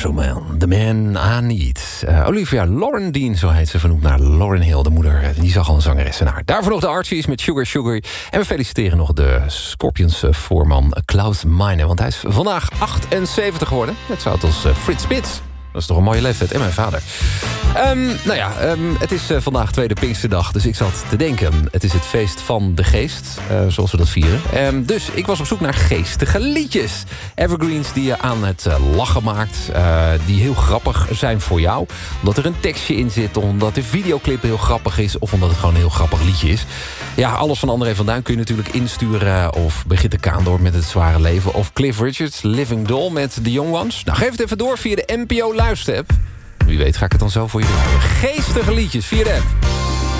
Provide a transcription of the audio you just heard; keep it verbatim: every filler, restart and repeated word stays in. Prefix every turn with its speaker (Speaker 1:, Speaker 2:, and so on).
Speaker 1: Special Man, the man I need. Uh, Olivia Lauren Dean, zo heet ze, vernoemd naar Lauryn Hill, de moeder. Die zag al een zangeres in haar. Daarvoor nog de Archies met Sugar Sugar. En we feliciteren nog de Scorpions-voorman Klaus Meine. Want hij is vandaag achtenzeventig geworden. Net zo oud als uh, Frits Spits. Dat is toch een mooie leeftijd. En mijn vader. Um, nou ja, um, het is uh, vandaag tweede Pinksterdag. Dus ik zat te denken, het is het feest van de geest. Uh, zoals we dat vieren. Um, dus ik was op zoek naar geestige liedjes. Evergreens die je aan het uh, lachen maakt. Uh, die heel grappig zijn voor jou. Omdat er een tekstje in zit. Omdat de videoclip heel grappig is. Of omdat het gewoon een heel grappig liedje is. Ja, alles van André van Duin kun je natuurlijk insturen. Of Brigitte Kaandorp met Het Zware Leven. Of Cliff Richards, Living Doll met The Young Ones. Nou, geef het even door via de N P O luisterapp. Wie weet ga ik het dan zo voor je draaien. Geestige liedjes via de app.